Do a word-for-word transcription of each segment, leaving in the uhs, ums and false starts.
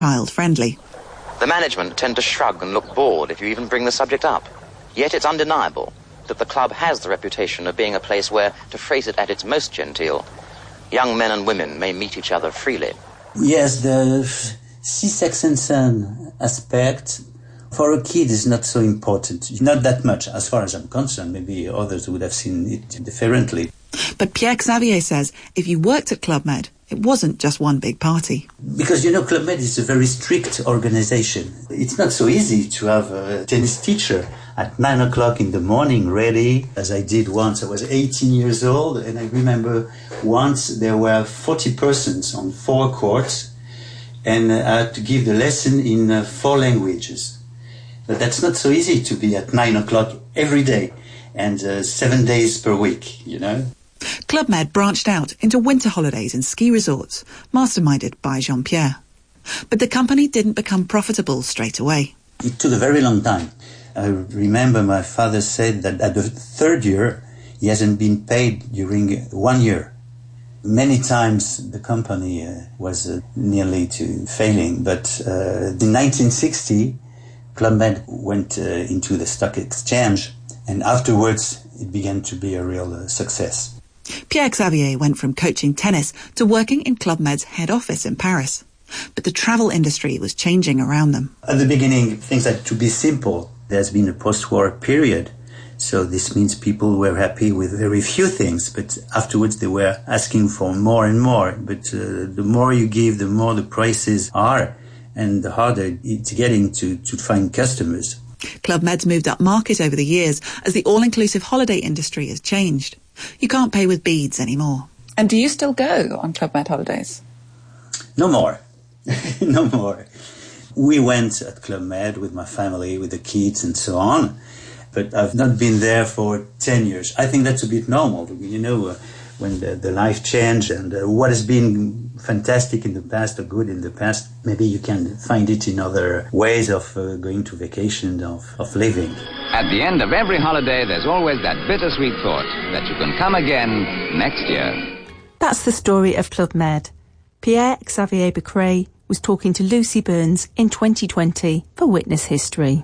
child-friendly. The management tend to shrug and look bored if you even bring the subject up. Yet it's undeniable that the club has the reputation of being a place where, to phrase it at its most genteel, young men and women may meet each other freely. Yes, the C-sex and son aspect for a kid is not so important. Not that much, as far as I'm concerned. Maybe others would have seen it differently. But Pierre Xavier says if you worked at Club Med, it wasn't just one big party. Because, you know, Club Med is a very strict organization. It's not so easy to have a tennis teacher at nine o'clock in the morning ready, as I did once. I was eighteen years old, and I remember once there were forty persons on four courts, and I had to give the lesson in uh, four languages. But that's not so easy to be at nine o'clock every day and uh, seven days per week, you know. Club Med branched out into winter holidays and ski resorts, masterminded by Jean-Pierre. But the company didn't become profitable straight away. It took a very long time. I remember my father said that at the third year, he hasn't been paid during one year. Many times the company uh, was uh, nearly to failing, but uh, in nineteen sixty, Club Med went uh, into the stock exchange, and afterwards it began to be a real uh, success. Pierre Xavier went from coaching tennis to working in Club Med's head office in Paris. But the travel industry was changing around them. At the beginning, things had to be simple. There's been a post-war period, so this means people were happy with very few things, but afterwards they were asking for more and more. But uh, the more you give, the more the prices are, and the harder it's getting to, to find customers. Club Med's moved up market over the years as the all-inclusive holiday industry has changed. You can't pay with beads anymore. And do you still go on Club Med holidays? No more. No more. We went at Club Med with my family, with the kids and so on, but I've not been there for ten years. I think that's a bit normal, you know, uh, when the, the life changed and uh, what has been fantastic in the past or good in the past, maybe you can find it in other ways of uh, going to vacation, of, of living. At the end of every holiday, there's always that bittersweet thought that you can come again next year. That's the story of Club Med. Pierre Xavier Becret was talking to Lucy Burns in twenty twenty for Witness History.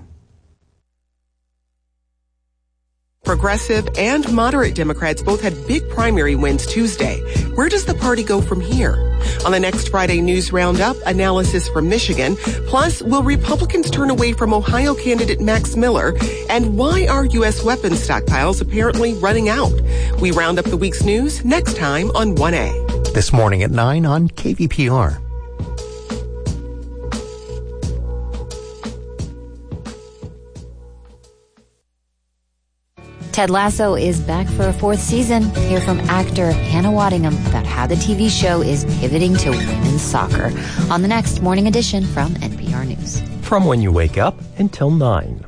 Progressive and moderate Democrats both had big primary wins Tuesday. Where does the party go from here? On the next Friday News Roundup, analysis from Michigan. Plus, will Republicans turn away from Ohio candidate Max Miller? And why are U S weapons stockpiles apparently running out? We round up the week's news next time on one A. This morning at nine on K V P R. Ted Lasso is back for a fourth season. Hear from actor Hannah Waddingham about how the T V show is pivoting to women's soccer on the next morning edition from N P R News. From when you wake up until nine.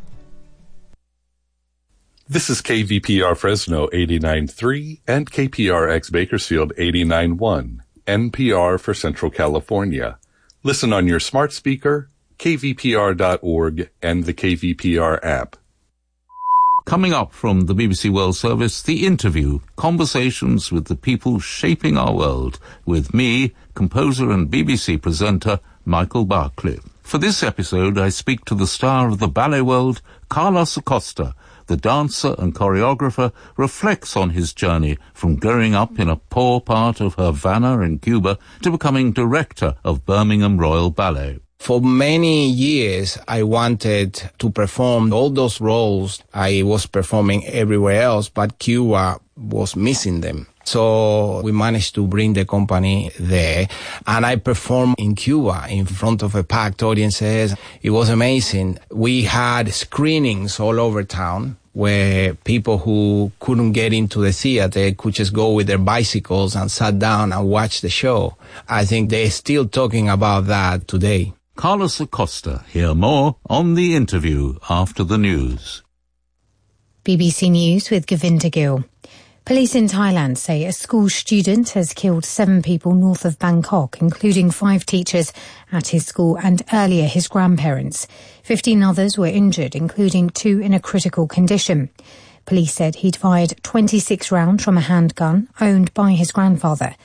This is K V P R Fresno eighty-nine point three and K P R X Bakersfield eighty-nine point one, N P R for Central California. Listen on your smart speaker, K V P R dot org, and the K V P R app. Coming up from the B B C World Service, The Interview, conversations with the people shaping our world, with me, composer and B B C presenter Michael Barclay. For this episode, I speak to the star of the ballet world, Carlos Acosta. The dancer and choreographer reflects on his journey from growing up in a poor part of Havana in Cuba to becoming director of Birmingham Royal Ballet. For many years, I wanted to perform all those roles I was performing everywhere else, but Cuba was missing them. So we managed to bring the company there, and I performed in Cuba in front of a packed audiences. It was amazing. We had screenings all over town where people who couldn't get into the theater could just go with their bicycles and sat down and watch the show. I think they're still talking about that today. Carlos Acosta. Hear more on The Interview after the news. B B C News with Govinda Gill. Police in Thailand say a school student has killed seven people north of Bangkok, including five teachers at his school and earlier his grandparents. Fifteen others were injured, including two in a critical condition. Police said he'd fired twenty-six rounds from a handgun owned by his grandfather.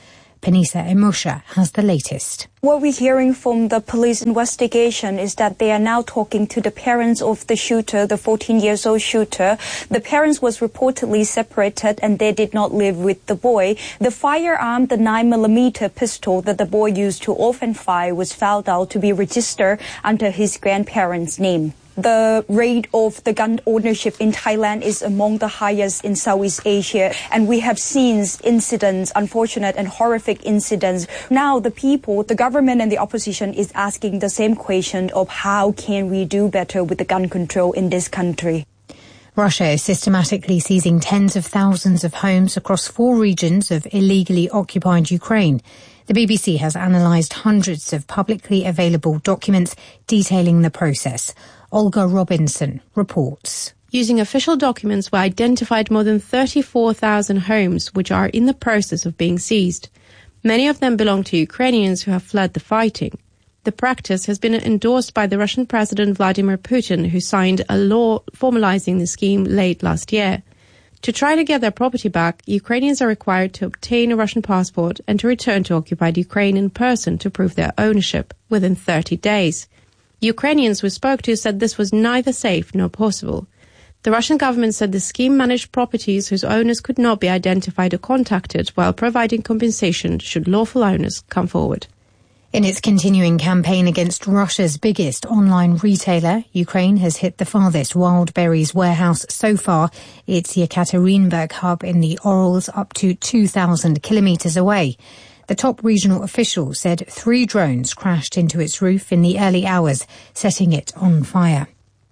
Panisa Emusha has the latest. What we're hearing from the police investigation is that they are now talking to the parents of the shooter, the fourteen years old shooter. The parents was reportedly separated and they did not live with the boy. The firearm, the nine millimeter pistol that the boy used to often fire, was found out to be registered under his grandparents' name. The rate of the gun ownership in Thailand is among the highest in Southeast Asia, and we have seen incidents, unfortunate and horrific incidents. Now the people, the government and the opposition is asking the same question of how can we do better with the gun control in this country. Russia is systematically seizing tens of thousands of homes across four regions of illegally occupied Ukraine. The B B C has analysed hundreds of publicly available documents detailing the process. Olga Robinson reports. Using official documents, we identified more than thirty-four thousand homes which are in the process of being seized. Many of them belong to Ukrainians who have fled the fighting. The practice has been endorsed by the Russian President Vladimir Putin, who signed a law formalizing the scheme late last year. To try to get their property back, Ukrainians are required to obtain a Russian passport and to return to occupied Ukraine in person to prove their ownership within thirty days. Ukrainians we spoke to said this was neither safe nor possible. The Russian government said the scheme managed properties whose owners could not be identified or contacted, while providing compensation should lawful owners come forward. In its continuing campaign against Russia's biggest online retailer, Ukraine has hit the farthest Wildberries warehouse so far. Its Yekaterinburg hub in the Urals, up to two thousand kilometres away. The top regional official said three drones crashed into its roof in the early hours, setting it on fire.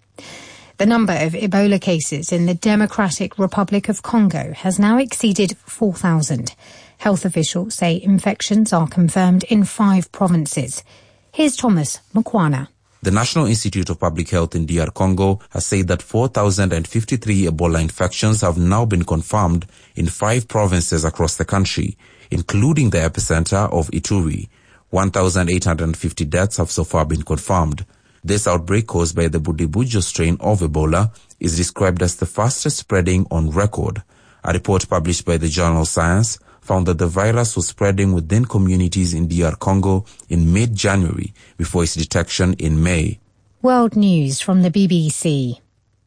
The number of Ebola cases in the Democratic Republic of Congo has now exceeded four thousand. Health officials say infections are confirmed in five provinces. Here's Thomas Mukwana. The National Institute of Public Health in D R Congo has said that four thousand fifty-three Ebola infections have now been confirmed in five provinces across the country, including the epicenter of Ituri. one thousand eight hundred fifty deaths have so far been confirmed. This outbreak, caused by the Budibujo strain of Ebola, is described as the fastest spreading on record. A report published by the journal Science found that the virus was spreading within communities in D R Congo in mid-January before its detection in May. World news from the B B C.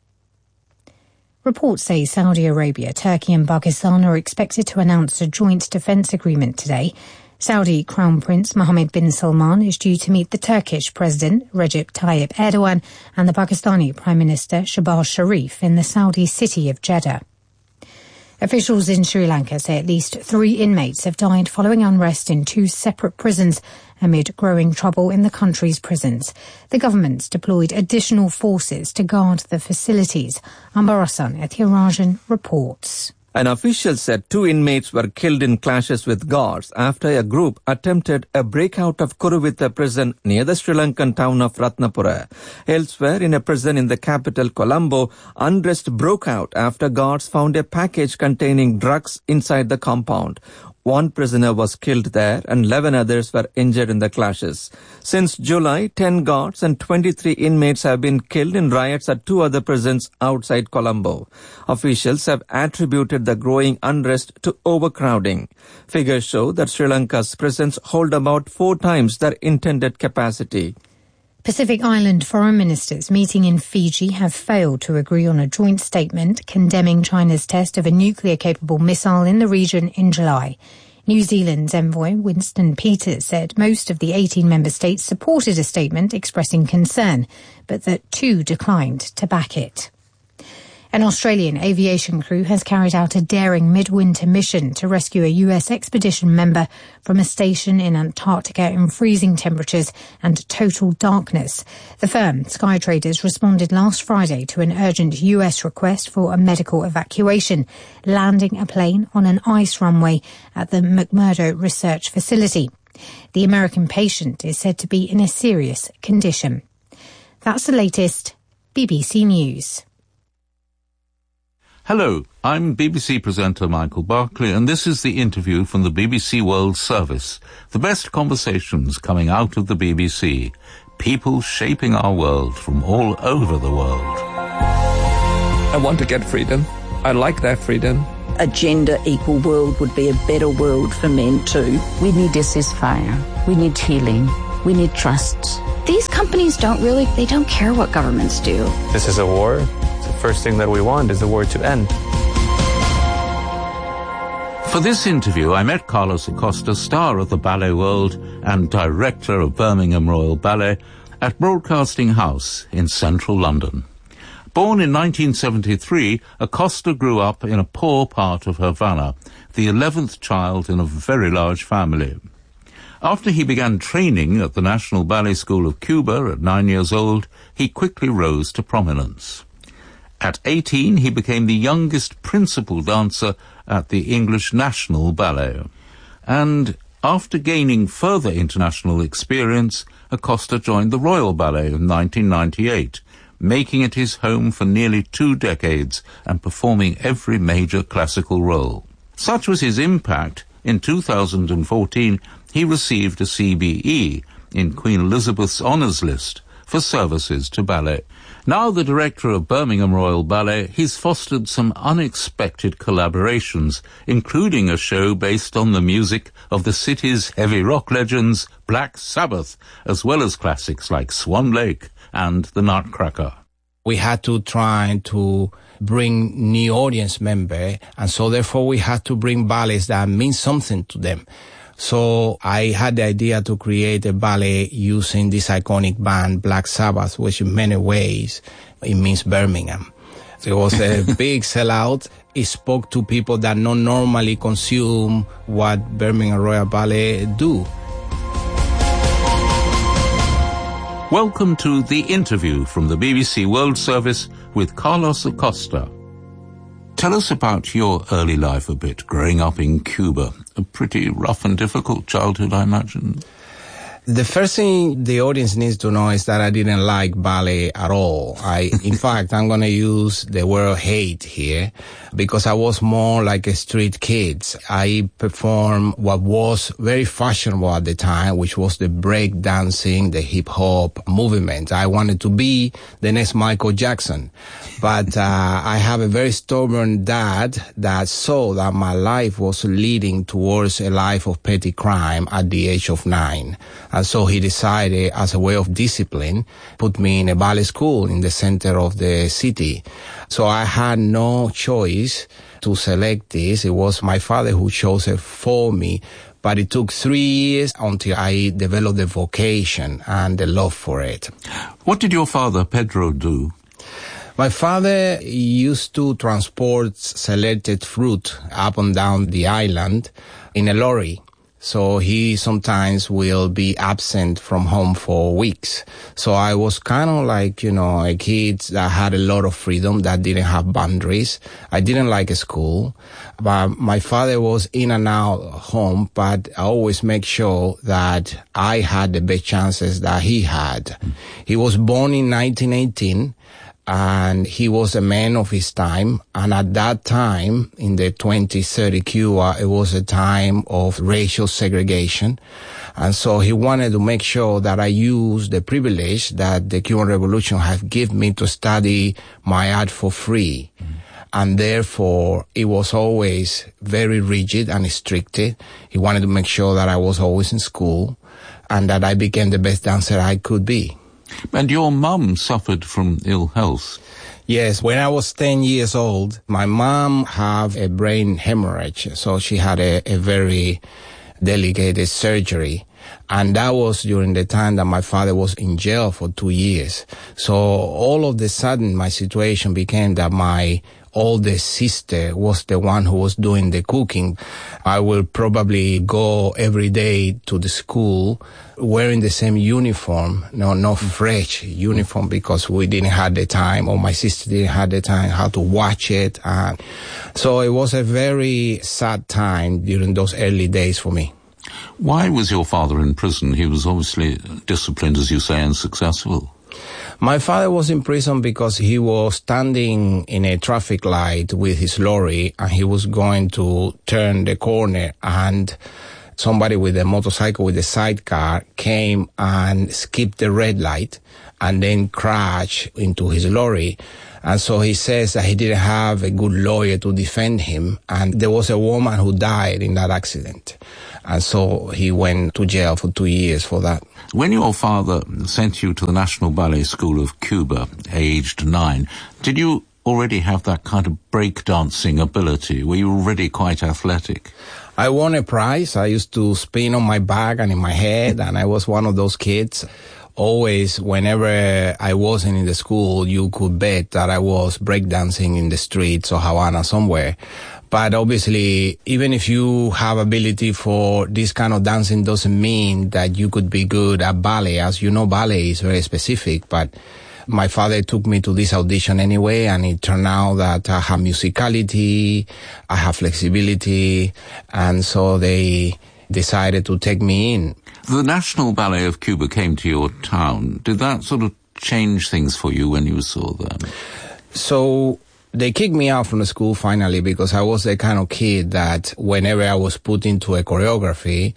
Reports say Saudi Arabia, Turkey and Pakistan are expected to announce a joint defence agreement today. Saudi Crown Prince Mohammed bin Salman is due to meet the Turkish President Recep Tayyip Erdogan and the Pakistani Prime Minister Shehbaz Sharif in the Saudi city of Jeddah. Officials in Sri Lanka say at least three inmates have died following unrest in two separate prisons amid growing trouble in the country's prisons. The government's deployed additional forces to guard the facilities. Ambarasan Ethirajan reports. An official said two inmates were killed in clashes with guards after a group attempted a breakout of Kuruvita prison near the Sri Lankan town of Ratnapura. Elsewhere, in a prison in the capital Colombo, unrest broke out after guards found a package containing drugs inside the compound. One prisoner was killed there and eleven others were injured in the clashes. Since July, ten guards and twenty-three inmates have been killed in riots at two other prisons outside Colombo. Officials have attributed the growing unrest to overcrowding. Figures show that Sri Lanka's prisons hold about four times their intended capacity. Pacific Island foreign ministers meeting in Fiji have failed to agree on a joint statement condemning China's test of a nuclear-capable missile in the region in July. New Zealand's envoy Winston Peters said most of the eighteen member states supported a statement expressing concern, but that two declined to back it. An Australian aviation crew has carried out a daring midwinter mission to rescue a U S expedition member from a station in Antarctica in freezing temperatures and total darkness. The firm, Skytraders, responded last Friday to an urgent U S request for a medical evacuation, landing a plane on an ice runway at the McMurdo Research Facility. The American patient is said to be in a serious condition. That's the latest. B B C News. Hello, I'm B B C presenter Michael Barclay, and this is the interview from the B B C World Service. The best conversations coming out of the B B C. People shaping our world from all over the world. I want to get freedom. I like that freedom. A gender equal world would be a better world for men too. We need a ceasefire. We need healing. We need trust. These companies don't really, they don't care what governments do. This is a war. The first thing that we want is the war to end. For this interview, I met Carlos Acosta, star of the ballet world and director of Birmingham Royal Ballet, at Broadcasting House in central London. Born in nineteen seventy-three, Acosta grew up in a poor part of Havana, the eleventh child in a very large family. After he began training at the National Ballet School of Cuba at nine years old, he quickly rose to prominence. At eighteen, he became the youngest principal dancer at the English National Ballet. And after gaining further international experience, Acosta joined the Royal Ballet in nineteen ninety-eight, making it his home for nearly two decades and performing every major classical role. Such was his impact, in two thousand fourteen he received a C B E in Queen Elizabeth's Honours List for services to ballet. Now the director of Birmingham Royal Ballet, he's fostered some unexpected collaborations, including a show based on the music of the city's heavy rock legends, Black Sabbath, as well as classics like Swan Lake and The Nutcracker. We had to try to bring new audience member, and so therefore we had to bring ballets that mean something to them. So I had the idea to create a ballet using this iconic band, Black Sabbath, which in many ways, it means Birmingham. It was a big sellout. It spoke to people that don't normally consume what Birmingham Royal Ballet do. Welcome to The Interview from the B B C World Service with Carlos Acosta. Tell us about your early life a bit, growing up in Cuba. A pretty rough and difficult childhood, I imagine. The first thing the audience needs to know is that I didn't like ballet at all. I, in fact, I'm going to use the word hate here because I was more like a street kid. I performed what was very fashionable at the time, which was the break dancing, the hip hop movement. I wanted to be the next Michael Jackson. But, uh, I have a very stubborn dad that saw that my life was leading towards a life of petty crime at the age of nine. And so he decided, as a way of discipline, put me in a ballet school in the center of the city. So I had no choice to select this. It was my father who chose it for me. But it took three years until I developed the vocation and the love for it. What did your father, Pedro, do? My father used to transport selected fruit up and down the island in a lorry. So he sometimes will be absent from home for weeks. So I was kind of like, you know, a kid that had a lot of freedom, that didn't have boundaries. I didn't like school, but my father was in and out home, but I always make sure that I had the best chances that he had. He was born in nineteen eighteen. And he was a man of his time. And at that time, in the twenty thirty Cuba, it was a time of racial segregation. And so he wanted to make sure that I use the privilege that the Cuban Revolution had given me to study my art for free. Mm. And therefore, it was always very rigid and restricted. He wanted to make sure that I was always in school and that I became the best dancer I could be. And your mum suffered from ill health. Yes, when I was ten years old, my mom had a brain hemorrhage, so she had a, a very delicate surgery. And that was during the time that my father was in jail for two years. So all of a sudden, my situation became that my oldest sister was the one who was doing the cooking. I will probably go every day to the school wearing the same uniform, no, not fresh uniform, because we didn't have the time, or my sister didn't have the time how to watch it. And so it was a very sad time during those early days for me. Why was your father in prison? He was obviously disciplined, as you say, and successful. My father was in prison because he was standing in a traffic light with his lorry and he was going to turn the corner, and somebody with a motorcycle with a sidecar came and skipped the red light and then crashed into his lorry. And so he says that he didn't have a good lawyer to defend him. And there was a woman who died in that accident. And so he went to jail for two years for that. When your father sent you to the National Ballet School of Cuba, aged nine, did you already have that kind of breakdancing ability? Were you already quite athletic? I won a prize. I used to spin on my back and in my head, and I was one of those kids. Always, whenever I wasn't in the school, you could bet that I was breakdancing in the streets of Havana somewhere. But obviously, even if you have ability for this kind of dancing doesn't mean that you could be good at ballet. As you know, ballet is very specific, but my father took me to this audition anyway, and it turned out that I have musicality, I have flexibility, and so they decided to take me in. The National Ballet of Cuba came to your town. Did that sort of change things for you when you saw them? So they kicked me out from the school finally because I was the kind of kid that whenever I was put into a choreography,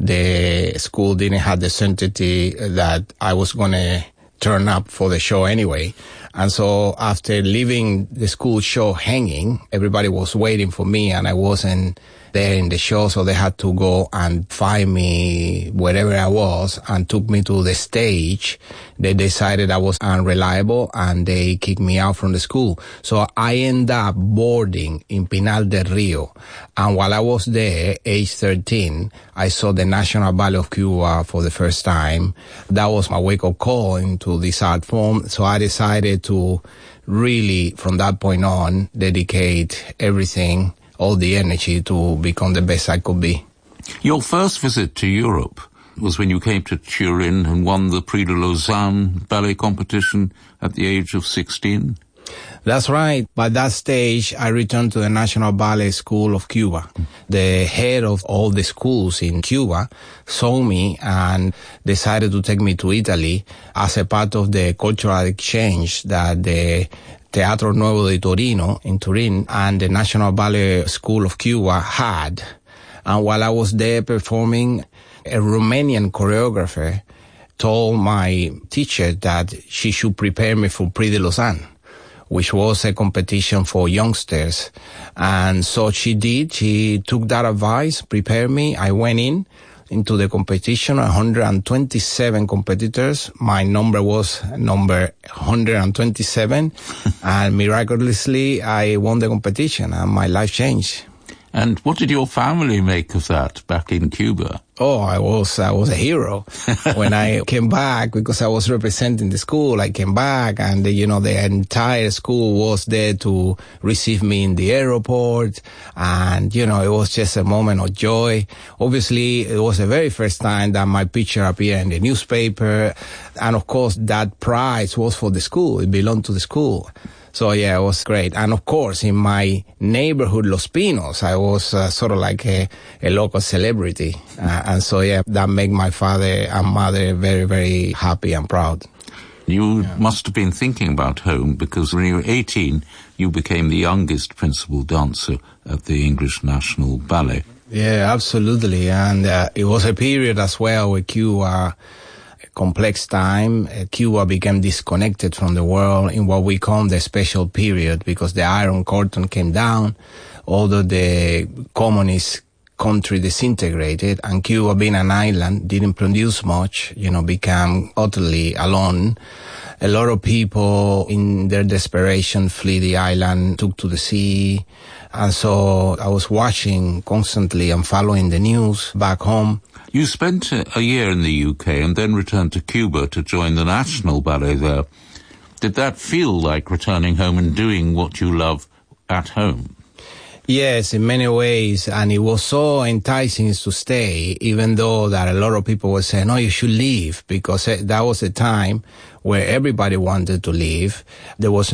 the school didn't have the certainty that I was going to turn up for the show anyway. And so after leaving the school show hanging, everybody was waiting for me and I wasn't there in the show, so they had to go and find me wherever I was and took me to the stage. They decided I was unreliable and they kicked me out from the school. So I ended up boarding in Pinal del Rio. And while I was there, age thirteen, I saw the National Ballet of Cuba for the first time. That was my wake-up call into this art form. So I decided to really, from that point on, dedicate everything, all the energy to become the best I could be. Your first visit to Europe was when you came to Turin and won the Prix de Lausanne ballet competition at the age of sixteen? That's right. By that stage, I returned to the National Ballet School of Cuba. The head of all the schools in Cuba saw me and decided to take me to Italy as a part of the cultural exchange that the Teatro Nuevo de Torino in Turin and the National Ballet School of Cuba had. And while I was there performing, a Romanian choreographer told my teacher that she should prepare me for Prix de Lausanne, which was a competition for youngsters. And so she did. She took that advice, prepared me. I went in into the competition, one hundred twenty-seven competitors. My number was number one hundred twenty-seven. And miraculously, I won the competition and my life changed. And what did your family make of that back in Cuba? Oh, I was, I was a hero. When I came back, because I was representing the school, I came back and, you know, the entire school was there to receive me in the airport. And, you know, it was just a moment of joy. Obviously, it was the very first time that my picture appeared in the newspaper. And of course, that prize was for the school. It belonged to the school. So yeah, it was great. And of course, in my neighborhood, Los Pinos, I was uh, sort of like a, a local celebrity. Uh, and so yeah, that made my father and mother very, very happy and proud. You yeah. must have been thinking about home, because when you were eighteen, you became the youngest principal dancer at the English National Ballet. Yeah, absolutely. And uh, it was a period as well where Cuba, complex time, uh, Cuba became disconnected from the world in what we call the special period, because the Iron Curtain came down, although the communist country disintegrated, and Cuba, being an island, didn't produce much, you know, became utterly alone. A lot of people, in their desperation, flee the island, took to the sea. And so I was watching constantly and following the news back home. You spent a year in the U K and then returned to Cuba to join the National Ballet there. Did that feel like returning home and doing what you love at home? Yes, in many ways. And it was so enticing to stay, even though that a lot of people were saying, no, you should leave, because that was a time where everybody wanted to leave. There was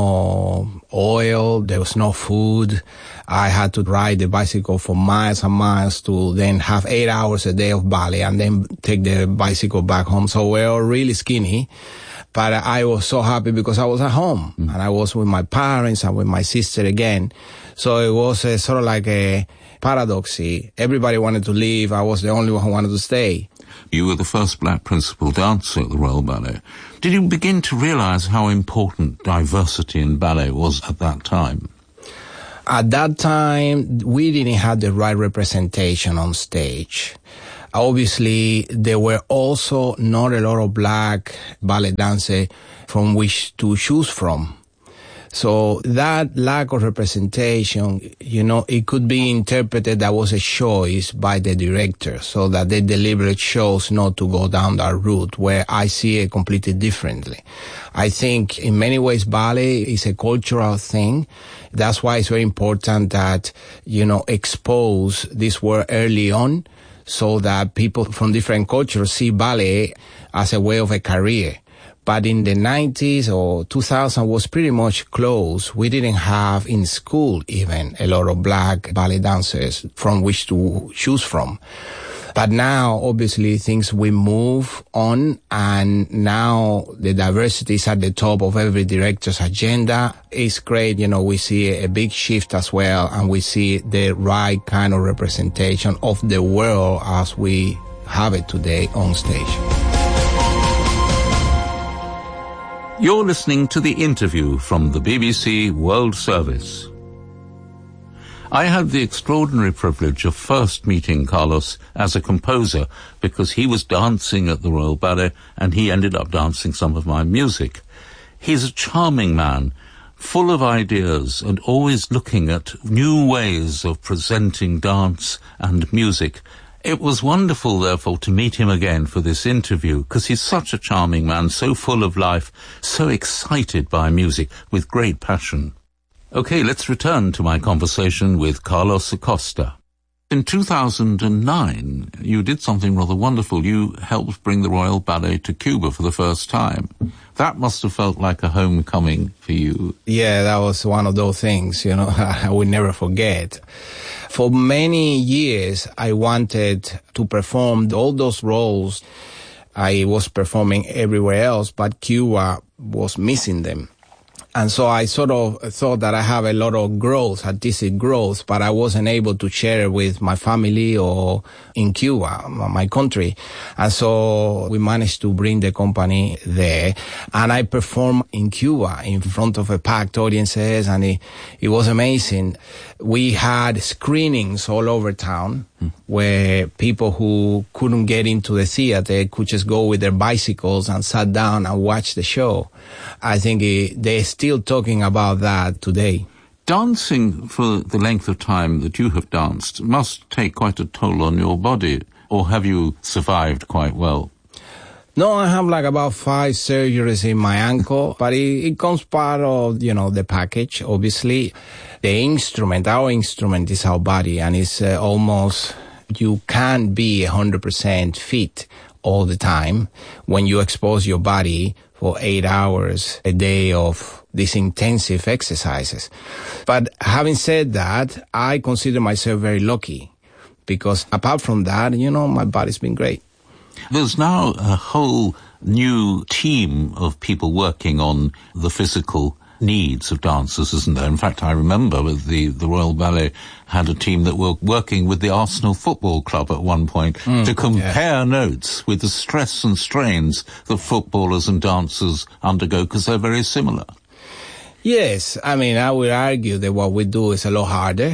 no oil, there was no food. I had to ride the bicycle for miles and miles to then have eight hours a day of ballet and then take the bicycle back home. So we were really skinny. But I was so happy because I was at home mm. and I was with my parents and with my sister again. So it was a, sort of like a, paradoxy. Everybody wanted to leave. I was the only one who wanted to stay. You were the first black principal dancer at the Royal Ballet. Did you begin to realize how important diversity in ballet was at that time? At that time, we didn't have the right representation on stage. Obviously, there were also not a lot of black ballet dancers from which to choose from. So that lack of representation, you know, it could be interpreted that was a choice by the director, so that they deliberately chose not to go down that route, where I see it completely differently. I think in many ways ballet is a cultural thing. That's why it's very important that, you know, expose this word early on, so that people from different cultures see ballet as a way of a career. But in the nineties or two thousand was pretty much closed. We didn't have in school even a lot of black ballet dancers from which to choose from. But now, obviously, things will move on, and now the diversity is at the top of every director's agenda. It's great, you know, we see a big shift as well, and we see the right kind of representation of the world as we have it today on stage. You're listening to the interview from the B B C World Service. I had the extraordinary privilege of first meeting Carlos as a composer, because he was dancing at the Royal Ballet and he ended up dancing some of my music. He's a charming man, full of ideas and always looking at new ways of presenting dance and music. It was wonderful, therefore, to meet him again for this interview, because he's such a charming man, so full of life, so excited by music, with great passion. Okay, let's return to my conversation with Carlos Acosta. In two thousand nine, you did something rather wonderful. You helped bring the Royal Ballet to Cuba for the first time. That must have felt like a homecoming for you. Yeah, that was one of those things, you know, I will never forget. For many years, I wanted to perform all those roles I was performing everywhere else, but Cuba was missing them. And so I sort of thought that I have a lot of growth, artistic growth, but I wasn't able to share it with my family or in Cuba, my country. And so we managed to bring the company there. And I performed in Cuba in front of a packed audiences, and it, it was amazing. We had screenings all over town hmm. where people who couldn't get into the theater could just go with their bicycles and sat down and watch the show. I think it, they're still talking about that today. Dancing for the length of time that you have danced must take quite a toll on your body, or have you survived quite well? No, I have like about five surgeries in my ankle, but it, it comes part of, you know, the package, obviously. The instrument, our instrument is our body, and it's uh, almost, you can't be one hundred percent fit all the time when you expose your body for eight hours a day of these intensive exercises. But having said that, I consider myself very lucky, because apart from that, you know, my body's been great. There's now a whole new team of people working on the physical needs of dancers, isn't there? In fact, I remember with the, the Royal Ballet had a team that were working with the Arsenal Football Club at one point mm, to compare yeah. notes with the stress and strains that footballers and dancers undergo, because they're very similar. Yes, I mean, I would argue that what we do is a lot harder.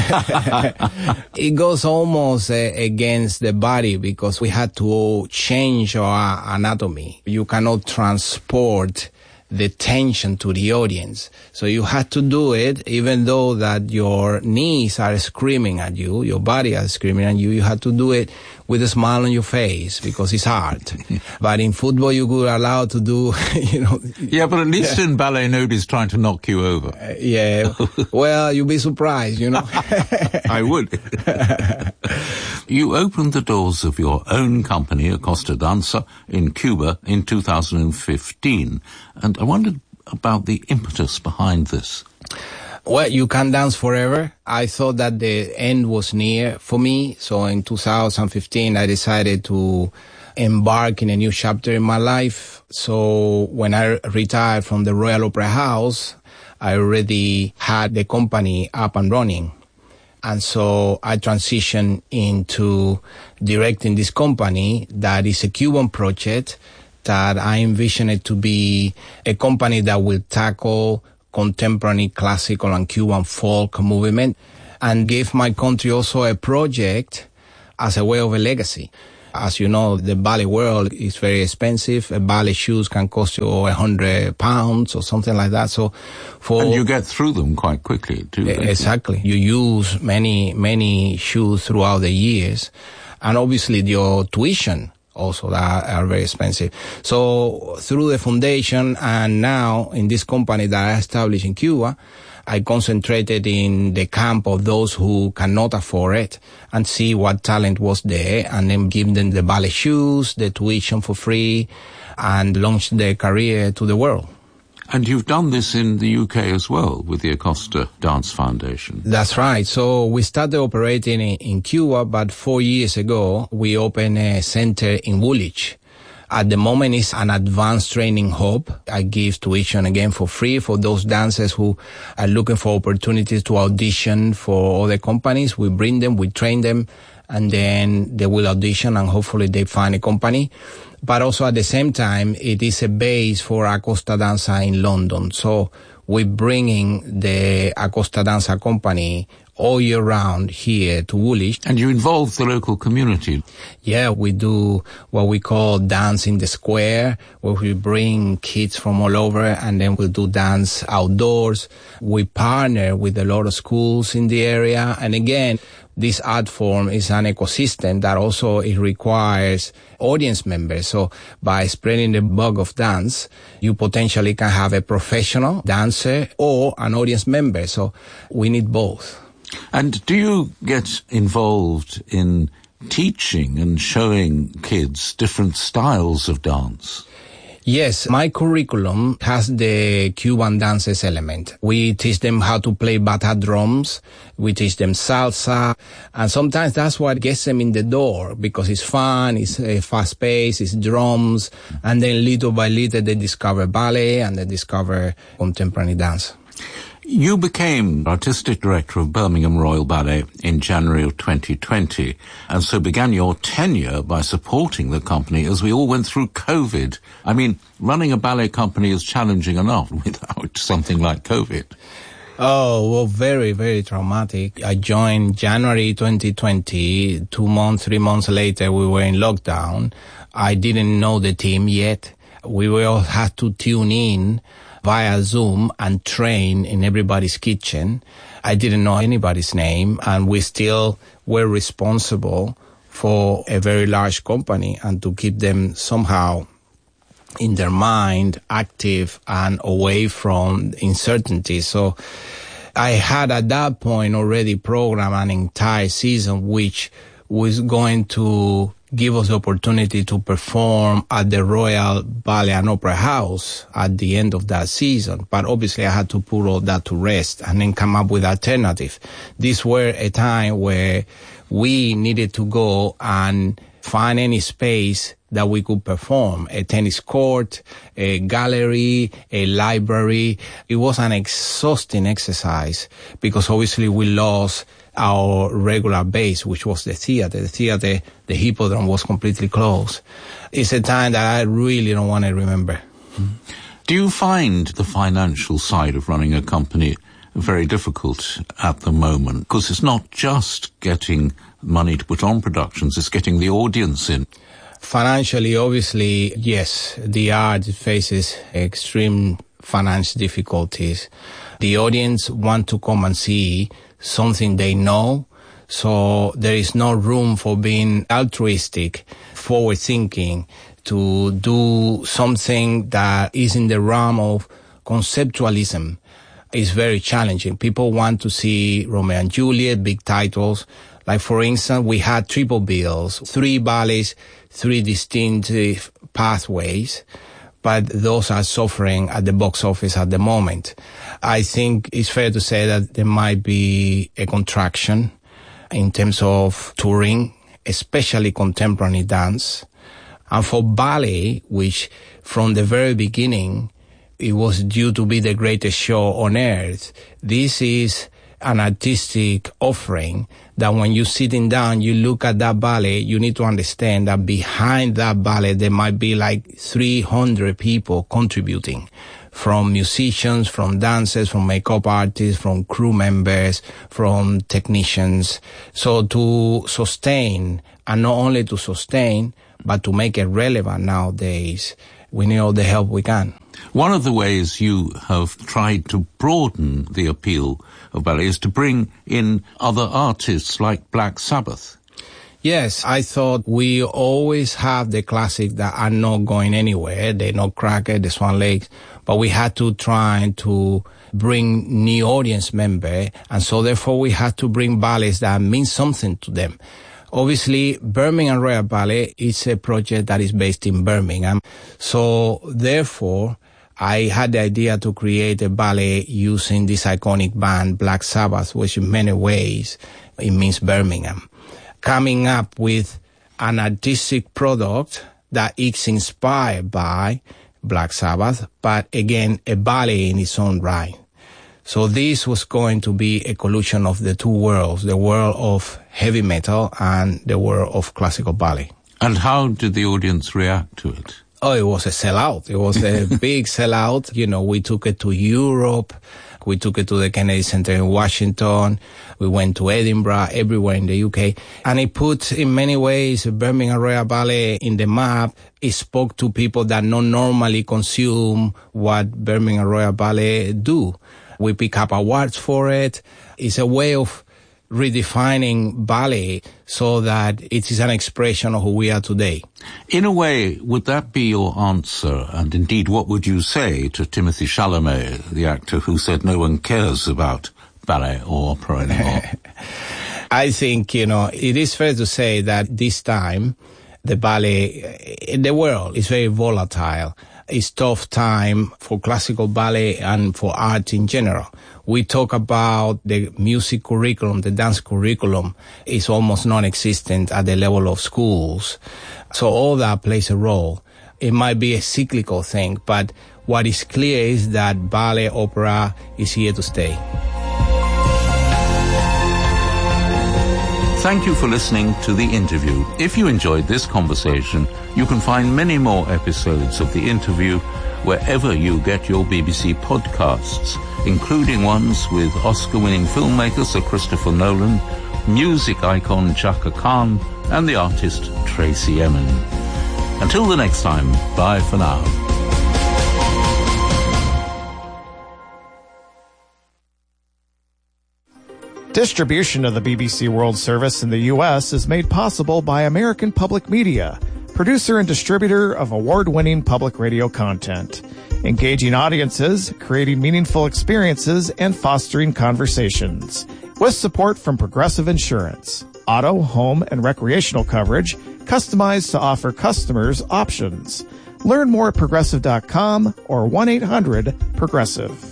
It goes almost uh, against the body, because we had to change our anatomy. You cannot transport the tension to the audience. So you had to do it, even though that your knees are screaming at you, your body is screaming at you, you had to do it with a smile on your face, because it's hard. But in football, you were allowed to do, you know. Yeah, but at least yeah. in ballet, nobody's trying to knock you over. Uh, yeah. Well, you'd be surprised, you know. I would. You opened the doors of your own company, Acosta Danza, in Cuba in two thousand fifteen. And I wondered about the impetus behind this. Well, you can dance forever. I thought that the end was near for me. So in two thousand fifteen, I decided to embark in a new chapter in my life. So when I retired from the Royal Opera House, I already had the company up and running. And so I transitioned into directing this company that is a Cuban project that I envision it to be a company that will tackle contemporary classical and Cuban folk movement and give my country also a project as a way of a legacy. As you know, the ballet world is very expensive. A ballet shoes can cost you a hundred pounds or something like that. So, for and you get through them quite quickly too. Exactly, you use many many shoes throughout the years, and obviously your tuition also that are very expensive. So through the foundation and now in this company that I established in Cuba, I concentrated in the camp of those who cannot afford it and see what talent was there and then give them the ballet shoes, the tuition for free, and launch their career to the world. And you've done this in the U K as well with the Acosta Dance Foundation. That's right. So we started operating in, in Cuba, but four years ago we opened a center in Woolwich. At the moment, it's an advanced training hub. I give tuition again for free for those dancers who are looking for opportunities to audition for other companies. We bring them, we train them, and then they will audition and hopefully they find a company. But also at the same time, it is a base for Acosta Danza in London. So we're bringing the Acosta Danza company all year round here to Woolwich. And you involve the local community. Yeah, we do what we call Dance in the Square, where we bring kids from all over and then we'll do dance outdoors. We partner with a lot of schools in the area. And again, this art form is an ecosystem that also it requires audience members. So by spreading the bug of dance, you potentially can have a professional dancer or an audience member. So we need both. And do you get involved in teaching and showing kids different styles of dance? Yes, my curriculum has the Cuban dances element. We teach them how to play bata drums, we teach them salsa, and sometimes that's what gets them in the door because it's fun, it's a fast pace, it's drums, and then little by little they discover ballet and they discover contemporary dance. You became artistic director of Birmingham Royal Ballet in January of twenty twenty, and so began your tenure by supporting the company as we all went through COVID. I mean, running a ballet company is challenging enough without something like COVID. Oh, well, very, very traumatic. I joined January twenty twenty. Two months, three months later, we were in lockdown. I didn't know the team yet. We all had to tune in via Zoom and train in everybody's kitchen. I didn't know anybody's name, and we still were responsible for a very large company and to keep them somehow in their mind active and away from uncertainty. So I had at that point already programmed an entire season which was going to give us the opportunity to perform at the Royal Ballet and Opera House at the end of that season. But obviously I had to put all that to rest and then come up with alternative. These were a time where we needed to go and find any space that we could perform, a tennis court, a gallery, a library. It was an exhausting exercise because obviously we lost our regular base, which was the theater. The theater, the Hippodrome was completely closed. It's a time that I really don't want to remember. Do you find the financial side of running a company very difficult at the moment? Because it's not just getting money to put on productions, it's getting the audience in. Financially, obviously, yes, the art faces extreme financial difficulties. The audience want to come and see something they know, so there is no room for being altruistic, forward-thinking, to do something that is in the realm of conceptualism. It's very challenging. People want to see Romeo and Juliet, big titles. Like, for instance, we had triple bills, three ballets, three distinct pathways, but those are suffering at the box office at the moment. I think it's fair to say that there might be a contraction in terms of touring, especially contemporary dance. And for ballet, which from the very beginning, it was due to be the greatest show on earth, this is an artistic offering that when you're sitting down, you look at that ballet, you need to understand that behind that ballet, there might be like three hundred people contributing, from musicians, from dancers, from makeup artists, from crew members, from technicians. So to sustain, and not only to sustain, but to make it relevant nowadays, we need all the help we can. One of the ways you have tried to broaden the appeal of ballet is to bring in other artists like Black Sabbath. Yes, I thought we always have the classics that are not going anywhere. The Nutcracker, the Swan Lakes, but we had to try to bring new audience member, and so therefore we had to bring ballets that mean something to them. Obviously, Birmingham Royal Ballet is a project that is based in Birmingham, so therefore I had the idea to create a ballet using this iconic band, Black Sabbath, which in many ways it means Birmingham. Coming up with an artistic product that is inspired by Black Sabbath, but again, a ballet in its own right. So this was going to be a collision of the two worlds, the world of heavy metal and the world of classical ballet. And how did the audience react to it? Oh, it was a sellout. It was a big sellout. You know, we took it to Europe. We took it to the Kennedy Center in Washington. We went to Edinburgh, everywhere in the U K. And it put, in many ways, Birmingham Royal Ballet in the map. It spoke to people that don't normally consume what Birmingham Royal Ballet do. We pick up awards for it. It's a way of redefining ballet so that it is an expression of who we are today. In a way, would that be your answer? And indeed, what would you say to Timothy Chalamet, the actor who said no one cares about ballet or opera anymore? I think, you know, it is fair to say that this time the ballet in the world is very volatile. It's tough time for classical ballet and for art in general. We talk about the music curriculum, the dance curriculum is almost non-existent at the level of schools. So all that plays a role. It might be a cyclical thing, but what is clear is that ballet opera is here to stay. Thank you for listening to The Interview. If you enjoyed this conversation, you can find many more episodes of The Interview wherever you get your B B C podcasts, including ones with Oscar-winning filmmaker Sir Christopher Nolan, music icon Chaka Khan, and the artist Tracey Emin. Until the next time, bye for now. Distribution of the B B C World Service in the U S is made possible by American Public Media, producer and distributor of award-winning public radio content, engaging audiences, creating meaningful experiences, and fostering conversations. With support from Progressive Insurance, auto, home, and recreational coverage customized to offer customers options. Learn more at progressive dot com or one eight hundred progressive.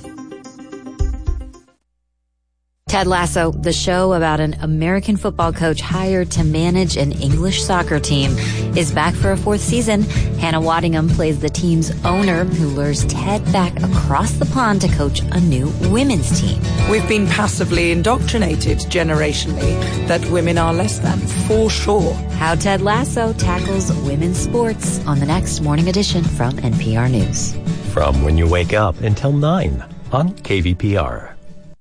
Ted Lasso, the show about an American football coach hired to manage an English soccer team, is back for a fourth season. Hannah Waddingham plays the team's owner who lures Ted back across the pond to coach a new women's team. We've been passively indoctrinated generationally that women are less than, for sure. How Ted Lasso tackles women's sports on the next morning edition from N P R News. From when you wake up until nine on K V P R.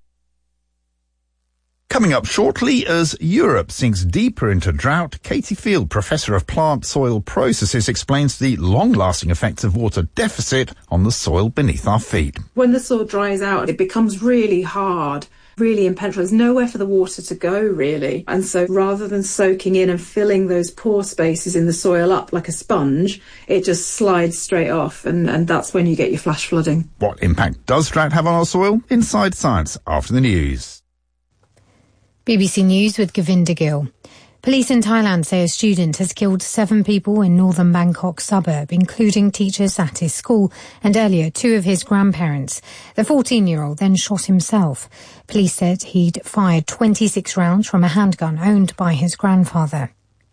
Coming up shortly, as Europe sinks deeper into drought, Katie Field, Professor of Plant Soil Processes, explains the long-lasting effects of water deficit on the soil beneath our feet. When the soil dries out, it becomes really hard, really impenetrable. There's nowhere for the water to go, really. And so rather than soaking in and filling those pore spaces in the soil up like a sponge, it just slides straight off, and, and that's when you get your flash flooding. What impact does drought have on our soil? Inside Science, after the news. B B C News with Govinda Gill. Police in Thailand say a student has killed seven people in northern Bangkok suburb, including teachers at his school and earlier two of his grandparents. The fourteen-year-old then shot himself. Police said he'd fired twenty-six rounds from a handgun owned by his grandfather.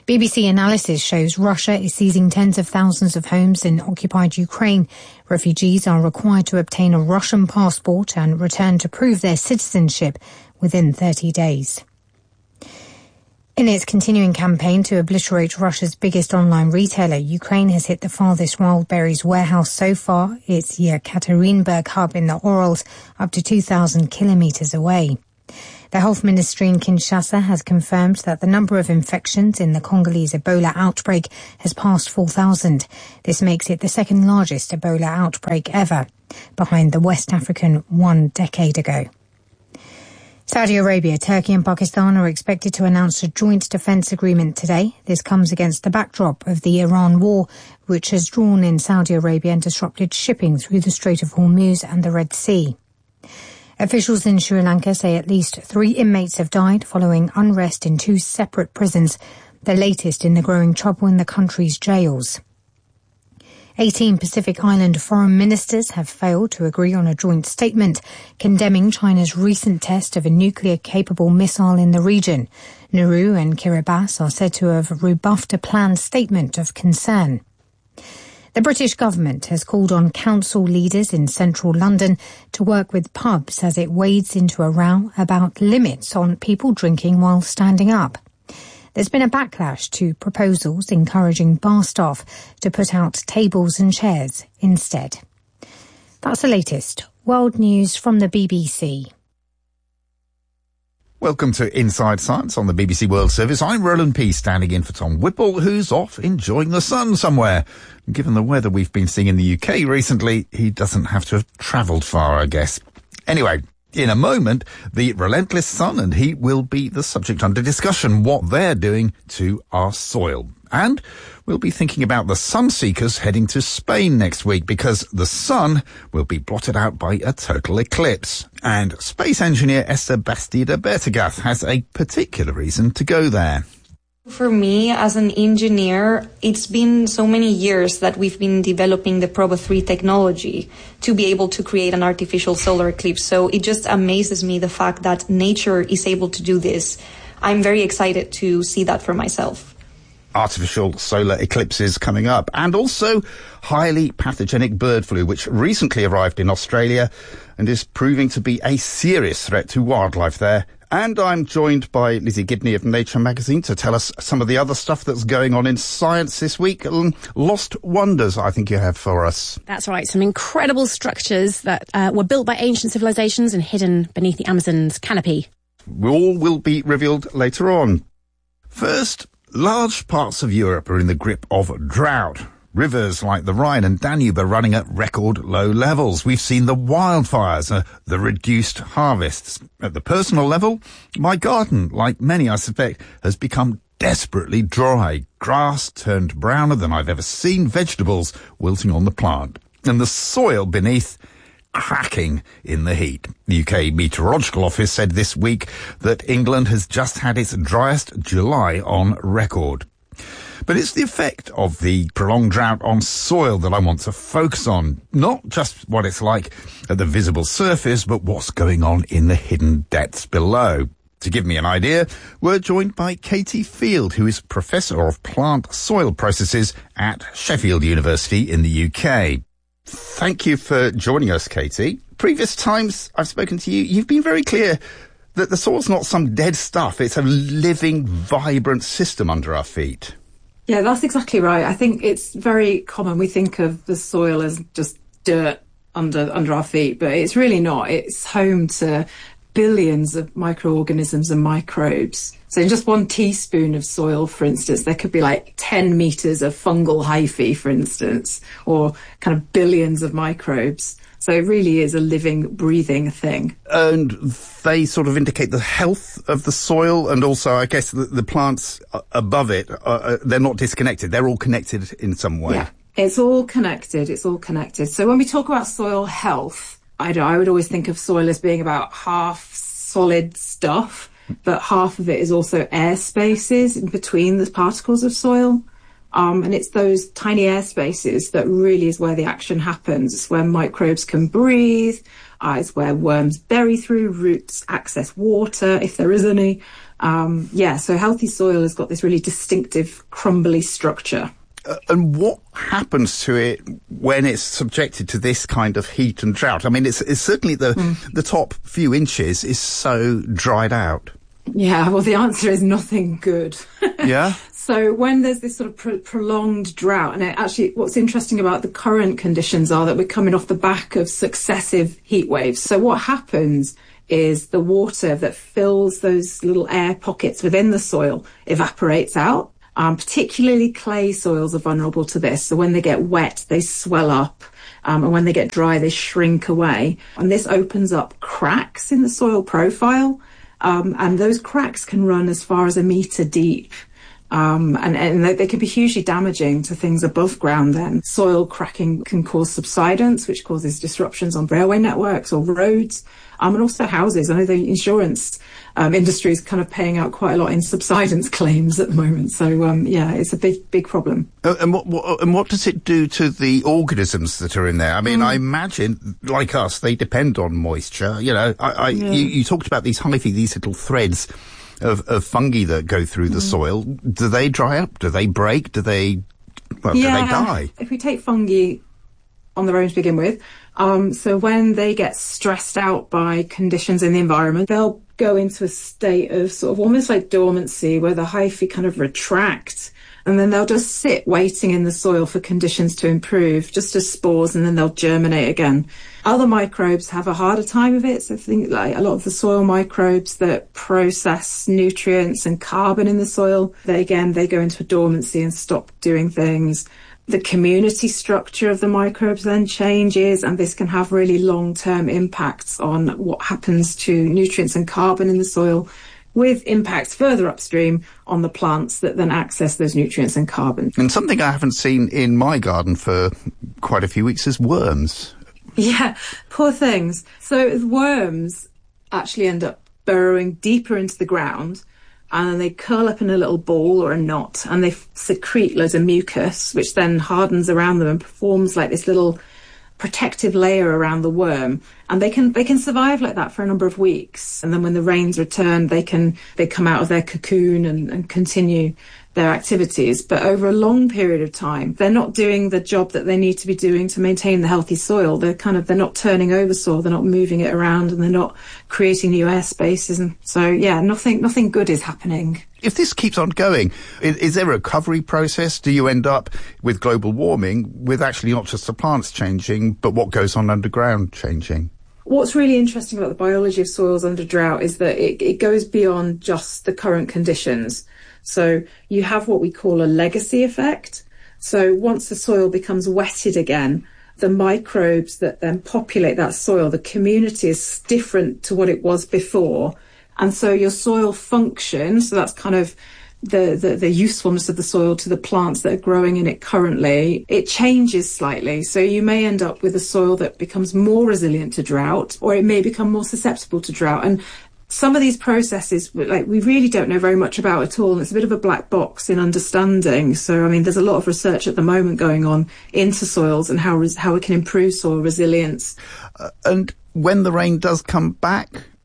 B B C analysis shows Russia is seizing tens of thousands of homes in occupied Ukraine. Refugees are required to obtain a Russian passport and return to prove their citizenship within thirty days. In its continuing campaign to obliterate Russia's biggest online retailer, Ukraine has hit the farthest wild berries warehouse so far, its Yekaterinburg hub in the Urals, up to two thousand kilometres away. The health ministry in Kinshasa has confirmed that the number of infections in the Congolese Ebola outbreak has passed four thousand. This makes it the second largest Ebola outbreak ever, behind the West African one decade ago. Saudi Arabia, Turkey and Pakistan are expected to announce a joint defence agreement today. This comes against the backdrop of the Iran war, which has drawn in Saudi Arabia and disrupted shipping through the Strait of Hormuz and the Red Sea. Officials in Sri Lanka say at least three inmates have died following unrest in two separate prisons, the latest in the growing trouble in the country's jails. eighteen Pacific Island foreign ministers have failed to agree on a joint statement condemning China's recent test of a nuclear-capable missile in the region. Nauru and Kiribati are said to have rebuffed a planned statement of concern. The British government has called on council leaders in central London to work with pubs as it wades into a row about limits on people drinking while standing up. There's been a backlash to proposals encouraging bar staff to put out tables and chairs instead. That's the latest world news from the B B C. Welcome to Inside Science on the B B C World Service. I'm Roland P, standing in for Tom Whipple, who's off enjoying the sun somewhere. Given the weather we've been seeing in the U K recently, he doesn't have to have travelled far, I guess. Anyway, in a moment, the relentless sun and heat will be the subject under discussion, what they're doing to our soil. And we'll be thinking about the sun seekers heading to Spain next week, because the sun will be blotted out by a total eclipse. And space engineer Esther Bastida Bertegath has a particular reason to go there. For me, as an engineer, it's been so many years that we've been developing the Proba three technology to be able to create an artificial solar eclipse. So it just amazes me the fact that nature is able to do this. I'm very excited to see that for myself. Artificial solar eclipses coming up, and also highly pathogenic bird flu, which recently arrived in Australia and is proving to be a serious threat to wildlife there. And I'm joined by Lizzie Gibney of Nature magazine to tell us some of the other stuff that's going on in science this week. Lost wonders, I think you have for us. That's right. Some incredible structures that uh, were built by ancient civilizations and hidden beneath the Amazon's canopy. All will be revealed later on. First, large parts of Europe are in the grip of drought. Rivers like the Rhine and Danube are running at record low levels. We've seen the wildfires, uh, the reduced harvests. At the personal level, my garden, like many I suspect, has become desperately dry. Grass turned browner than I've ever seen, vegetables wilting on the plant, and the soil beneath cracking in the heat. The U K Meteorological Office said this week that England has just had its driest July on record. But it's the effect of the prolonged drought on soil that I want to focus on. Not just what it's like at the visible surface, but what's going on in the hidden depths below. To give me an idea, we're joined by Katie Field, who is Professor of Plant Soil Processes at Sheffield University in the U K. Thank you for joining us, Katie. Previous times I've spoken to you, you've been very clear that the soil's not some dead stuff. It's a living, vibrant system under our feet. Yeah, that's exactly right. I think it's very common. We think of the soil as just dirt under under our feet, but it's really not. It's home to billions of microorganisms and microbes. So in just one teaspoon of soil, for instance, there could be like ten metres of fungal hyphae, for instance, or kind of billions of microbes. So it really is a living, breathing thing. And they sort of indicate the health of the soil, and also, I guess, the, the plants above it, uh, they're not disconnected. They're all connected in some way. Yeah, it's all connected. It's all connected. So when we talk about soil health, I, I would always think of soil as being about half solid stuff, but half of it is also air spaces in between the particles of soil. Um, and it's those tiny air spaces that really is where the action happens. It's where microbes can breathe. Uh, it's where worms bury through, roots access water, if there is any. Um, yeah, so healthy soil has got this really distinctive crumbly structure. Uh, and what happens to it when it's subjected to this kind of heat and drought? I mean, it's, it's certainly the mm. the top few inches is so dried out. Yeah, well, the answer is nothing good. Yeah? So when there's this sort of pro- prolonged drought, and it actually what's interesting about the current conditions are that we're coming off the back of successive heat waves. So what happens is the water that fills those little air pockets within the soil evaporates out. Um, particularly clay soils are vulnerable to this. So when they get wet, they swell up. Um, and when they get dry, they shrink away. And this opens up cracks in the soil profile. Um, and those cracks can run as far as a metre deep. Um, and, and they, they can be hugely damaging to things above ground then. Soil cracking can cause subsidence, which causes disruptions on railway networks or roads, um, and also houses. I know the insurance um, industry is kind of paying out quite a lot in subsidence claims at the moment. So, um, yeah, it's a big, big problem. Uh, and, what, what, and what does it do to the organisms that are in there? I mean, mm. I imagine, like us, they depend on moisture. You know, I, I, yeah. you, you talked about these hyphae, these little threads Of, of fungi that go through the mm. soil. Do they dry up? Do they break? Do they, well, yeah, do they die? If we take fungi on their own to begin with, um, so when they get stressed out by conditions in the environment, they'll go into a state of sort of almost like dormancy where the hyphae kind of retract, and then they'll just sit waiting in the soil for conditions to improve, just as spores, and then they'll germinate again. Other microbes have a harder time of it. So think like a lot of the soil microbes that process nutrients and carbon in the soil, they again, they go into a dormancy and stop doing things. The community structure of the microbes then changes, and this can have really long-term impacts on what happens to nutrients and carbon in the soil, with impacts further upstream on the plants that then access those nutrients and carbon. And something I haven't seen in my garden for quite a few weeks is worms. Yeah, poor things. So worms actually end up burrowing deeper into the ground, and then they curl up in a little ball or a knot, and they secrete loads of mucus, which then hardens around them and forms like this little protective layer around the worm, and they can they can survive like that for a number of weeks, and then when the rains return, they can they come out of their cocoon and, and continue their activities. But over a long period of time, they're not doing the job that they need to be doing to maintain the healthy soil. They're kind of they're not turning over soil, they're not moving it around, and they're not creating new air spaces. And so yeah, nothing nothing good is happening. If this keeps on going, is, is there a recovery process? Do you end up with global warming with actually not just the plants changing, but what goes on underground changing? What's really interesting about the biology of soils under drought is that it, it goes beyond just the current conditions. So you have what we call a legacy effect. So once the soil becomes wetted again, the microbes that then populate that soil, the community is different to what it was before. And so your soil function, so that's kind of the, the, the usefulness of the soil to the plants that are growing in it currently, it changes slightly. So you may end up with a soil that becomes more resilient to drought, or it may become more susceptible to drought. And some of these processes, like, we really don't know very much about at all. And it's a bit of a black box in understanding. So, I mean, there's a lot of research at the moment going on into soils and how, res- how we can improve soil resilience. Uh, and when the rain does come back,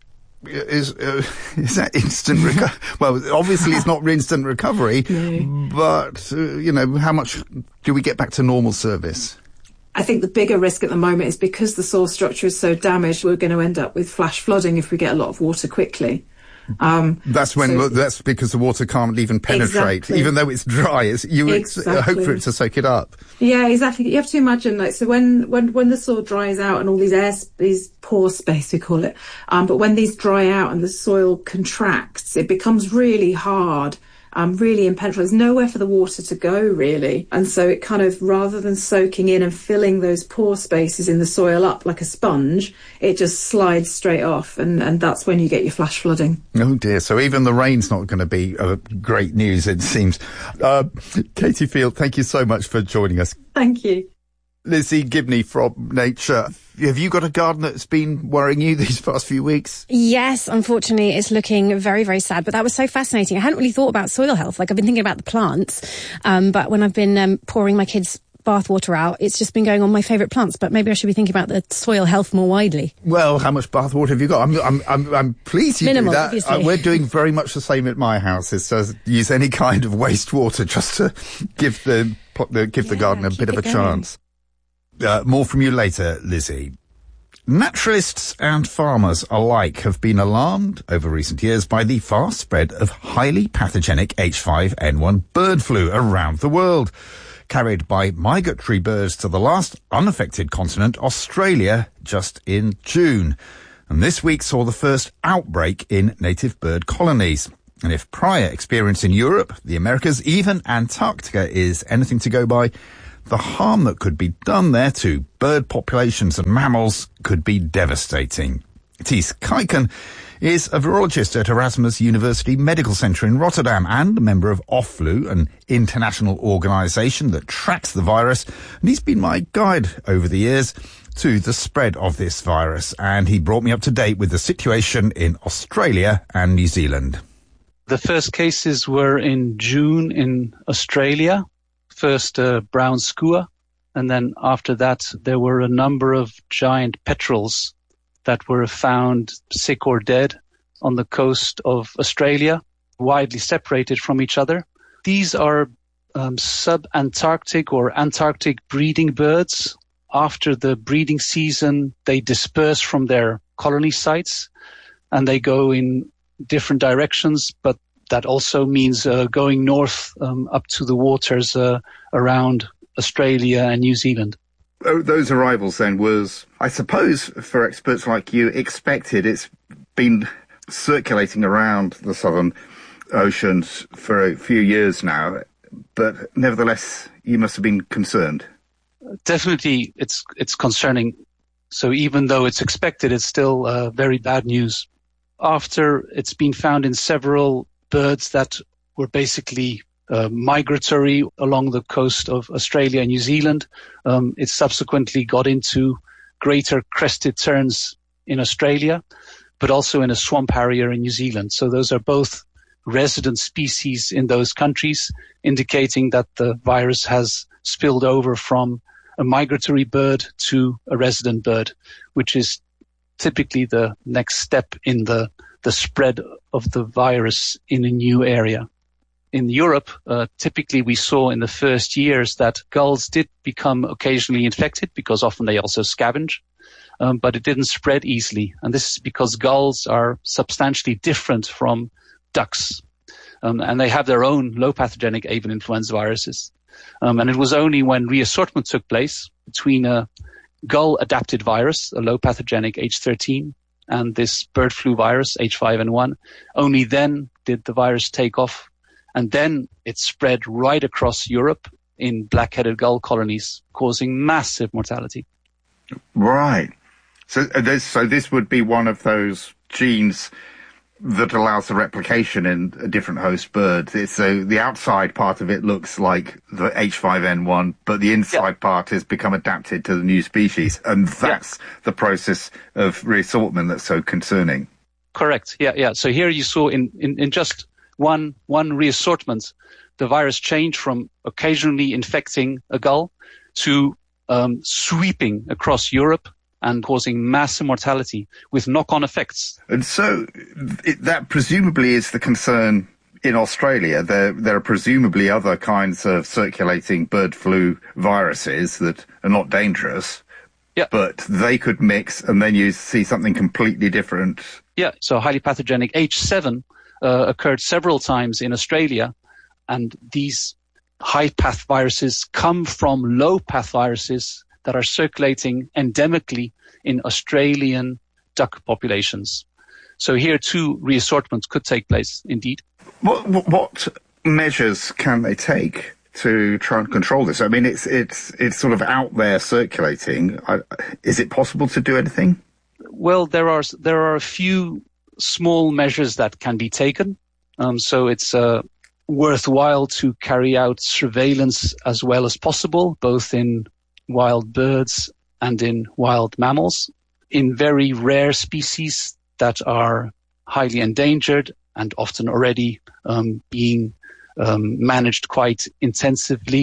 Is uh, is that instant recovery? Well, obviously it's not instant recovery, no. but, uh, you know, how much do we get back to normal service? I think the bigger risk at the moment is because the soil structure is so damaged, we're going to end up with flash flooding if we get a lot of water quickly. Um, that's when so, that's because the water can't even penetrate, exactly. even though it's dry. It's, you exactly. hope for it to soak it up. Yeah, exactly. You have to imagine, like, so when when when the soil dries out and all these air, these pore space we call it, um, but when these dry out and the soil contracts, it becomes really hard. Um, really impenetrable. There's nowhere for the water to go, really. And so it kind of, rather than soaking in and filling those pore spaces in the soil up like a sponge, it just slides straight off. And, and that's when you get your flash flooding. Oh, dear. So even the rain's not going to be uh, great news, it seems. Uh, Katie Field, thank you so much for joining us. Thank you. Lizzie Gibney from Nature. Have you got a garden that's been worrying you these past few weeks? Yes, unfortunately, it's looking very, very sad. But that was so fascinating. I hadn't really thought about soil health. Like, I've been thinking about the plants. Um, but when I've been um, pouring my kids' bathwater out. It's just been going on my favourite plants, but maybe I should be thinking about the soil health more widely. Well, how much bathwater have you got? I'm, I'm, I'm, I'm pleased you Minimal, do that. obviously. Uh, we're doing very much the same at my house. It's uh, use any kind of wastewater just to give the, the give yeah, the garden a bit of a going. chance. Uh, more from you later, Lizzie. Naturalists and farmers alike have been alarmed over recent years by the fast spread of highly pathogenic H five N one bird flu around the world, carried by migratory birds to the last unaffected continent, Australia, just in June. And this week saw the first outbreak in native bird colonies. And if prior experience in Europe, the Americas, even Antarctica is anything to go by, the harm that could be done there to bird populations and mammals could be devastating. Ties Kijken is a virologist at Erasmus University Medical Centre in Rotterdam and a member of OFFLU, an international organisation that tracks the virus. And he's been my guide over the years to the spread of this virus. And he brought me up to date with the situation in Australia and New Zealand. The first cases were in June in Australia. First uh, brown skua, and then after that there were a number of giant petrels that were found sick or dead on the coast of Australia, widely separated from each other. These are um, sub-Antarctic or Antarctic breeding birds. After the breeding season, they disperse from their colony sites and they go in different directions, but that also means uh, going north um, up to the waters uh, around Australia and New Zealand. Oh, those arrivals then was, I suppose, for experts like you, expected. It's been circulating around the southern oceans for a few years now, but nevertheless, you must have been concerned. Definitely, it's it's concerning. So even though it's expected, it's still uh, very bad news. After it's been found in several birds that were basically uh, migratory along the coast of Australia and New Zealand. Um, it subsequently got into greater crested terns in Australia, but also in a swamp harrier in New Zealand. So those are both resident species in those countries, indicating that the virus has spilled over from a migratory bird to a resident bird, which is typically the next step in the the spread of the virus in a new area. In Europe, uh, typically we saw in the first years that gulls did become occasionally infected because often they also scavenge, um, but it didn't spread easily. And this is because gulls are substantially different from ducks, um, and they have their own low pathogenic avian influenza viruses. Um, and it was only when reassortment took place between a gull-adapted virus, a low pathogenic H thirteen, and this bird flu virus, H five N one, only then did the virus take off. And then it spread right across Europe in black-headed gull colonies, causing massive mortality. Right. So this, so this would be one of those genes that allows the replication in a different host bird. So the outside part of it looks like the H five N one, but the inside yeah. part has become adapted to the new species. And that's yeah. the process of reassortment that's so concerning. Correct. Yeah, yeah. So here you saw in, in, in just one one reassortment, the virus changed from occasionally infecting a gull to um, sweeping across Europe and causing mass mortality with knock-on effects. And so it, that presumably is the concern in Australia. There, there are presumably other kinds of circulating bird flu viruses that are not dangerous, yeah. but they could mix and then you see something completely different. Yeah, so highly pathogenic H seven uh, occurred several times in Australia, and these high-path viruses come from low-path viruses that are circulating endemically in Australian duck populations. So here too, reassortment could take place, indeed. What, what, what measures can they take to try and control this? I mean, it's it's it's sort of out there circulating. I, is it possible to do anything? Well, there are there are a few small measures that can be taken. Um, so it's uh, worthwhile to carry out surveillance as well as possible, both in wild birds and in wild mammals. In very rare species that are highly endangered and often already um, being um, managed quite intensively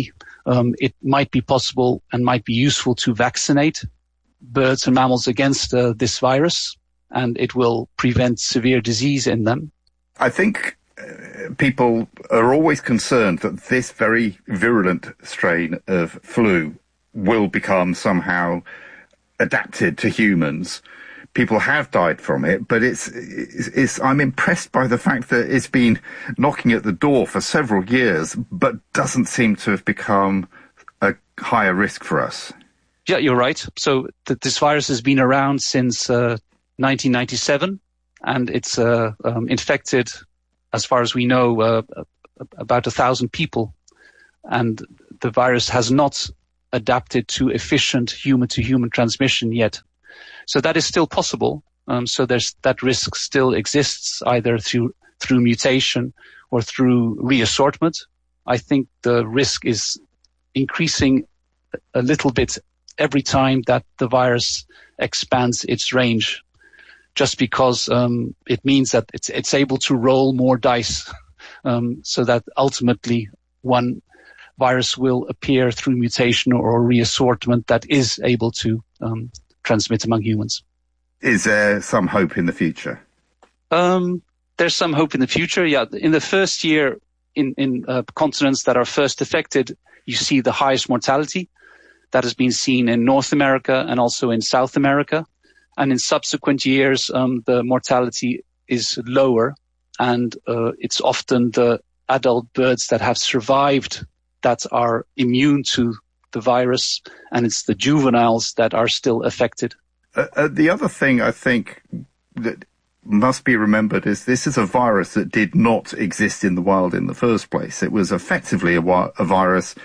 um, it might be possible and might be useful to vaccinate birds and mammals against uh, this virus, and it will prevent severe disease in them. I think uh, people are always concerned that this very virulent strain of flu will become somehow adapted to humans. People have died from it, but it's, it's, it's, I'm impressed by the fact that it's been knocking at the door for several years, but doesn't seem to have become a higher risk for us. Yeah, you're right. So th- this virus has been around since uh, nineteen ninety-seven, and it's uh, um, infected, as far as we know, uh, about a thousand people. And the virus has not adapted to efficient human-to-human transmission yet. So that is still possible. Um, so there's that risk still exists, either through through mutation or through reassortment. I think the risk is increasing a little bit every time that the virus expands its range, just because um, it means that it's it's able to roll more dice, um, so that ultimately one virus will appear through mutation or reassortment that is able to um, transmit among humans. Is there some hope in the future? Um, there's some hope in the future. Yeah, in the first year, in in uh, continents that are first affected, you see the highest mortality. That has been seen in North America and also in South America. And in subsequent years, um, the mortality is lower, and uh, it's often the adult birds that have survived that are immune to the virus, and it's the juveniles that are still affected. Uh, uh, the other thing I think that must be remembered is this is a virus that did not exist in the wild in the first place. It was effectively a, wi- a virus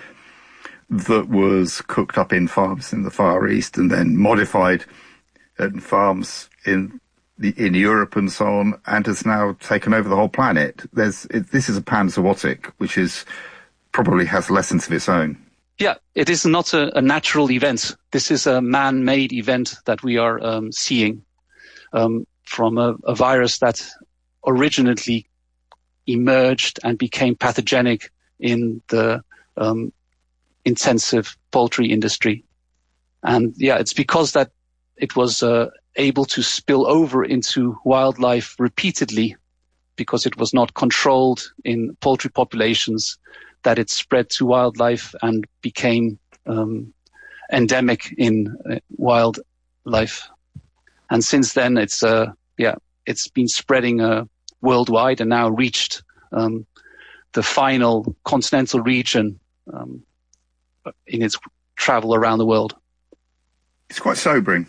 that was cooked up in farms in the Far East and then modified in farms in the, in Europe and so on, and has now taken over the whole planet. There's it, this is a panzootic, which is probably has lessons of its own. Yeah, it is not a, a natural event. This is a man-made event that we are um, seeing um, from a, a virus that originally emerged and became pathogenic in the um, intensive poultry industry. And yeah, it's because that it was uh, able to spill over into wildlife repeatedly, because it was not controlled in poultry populations, that it spread to wildlife and became um, endemic in uh, wildlife. And since then, it's uh, yeah, it's been spreading uh, worldwide and now reached um, the final continental region um, in its travel around the world. It's quite sobering.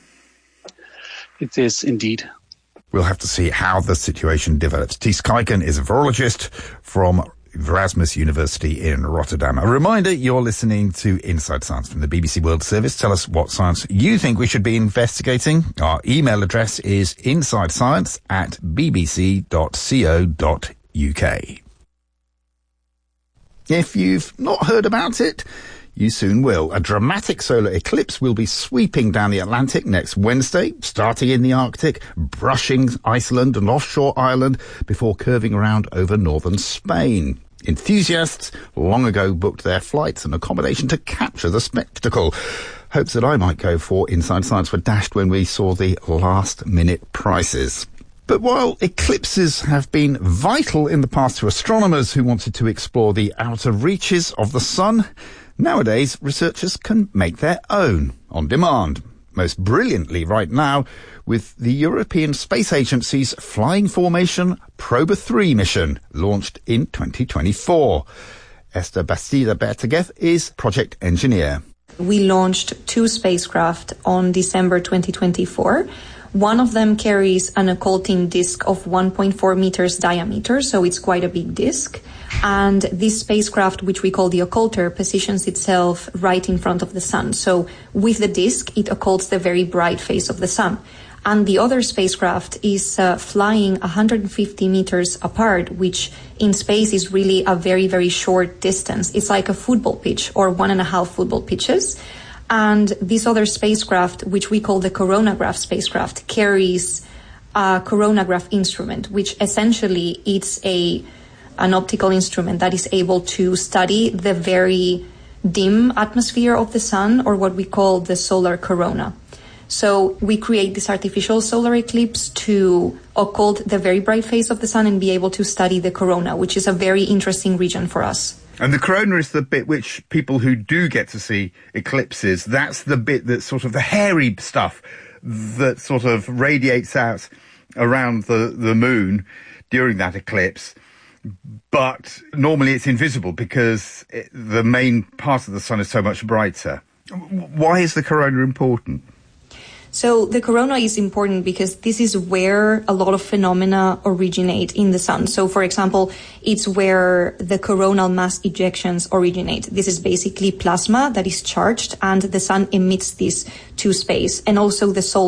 It is indeed. We'll have to see how the situation develops. Ties Kuiken is a virologist from Erasmus University in Rotterdam. A reminder, you're listening to Inside Science from the B B C World Service. Tell us what science you think we should be investigating. Our email address is insidescience at bbc dot co dot uk. If you've not heard about it, you soon will. A dramatic solar eclipse will be sweeping down the Atlantic next Wednesday, starting in the Arctic, brushing Iceland and offshore Ireland before curving around over northern Spain. Enthusiasts long ago booked their flights and accommodation to capture the spectacle. Hopes that I might go for Inside Science were dashed when we saw the last-minute prices. But while eclipses have been vital in the past to astronomers who wanted to explore the outer reaches of the sun, nowadays researchers can make their own on demand. Most brilliantly right now with the European Space Agency's Flying Formation Proba three mission, launched in twenty twenty-four. Esther Bastida-Bertegeth is project engineer. We launched two spacecraft on December twenty twenty-four. One of them carries an occulting disk of one point four meters diameter, so it's quite a big disk. And this spacecraft, which we call the occulter, positions itself right in front of the sun. So with the disk, it occults the very bright face of the sun. And the other spacecraft is uh, flying one hundred fifty meters apart, which in space is really a very, very short distance. It's like a football pitch or one and a half football pitches. And this other spacecraft, which we call the coronagraph spacecraft, carries a coronagraph instrument, which essentially it's a an optical instrument that is able to study the very dim atmosphere of the sun, or what we call the solar corona. So we create this artificial solar eclipse to occult the very bright face of the sun and be able to study the corona, which is a very interesting region for us. And the corona is the bit which people who do get to see eclipses, that's the bit that's sort of the hairy stuff that sort of radiates out around the, the moon during that eclipse. But normally it's invisible because it, the main part of the sun is so much brighter. Why is the corona important? So the corona is important because this is where a lot of phenomena originate in the sun. So, for example, it's where the coronal mass ejections originate. This is basically plasma that is charged, and the sun emits this to space. And also the solar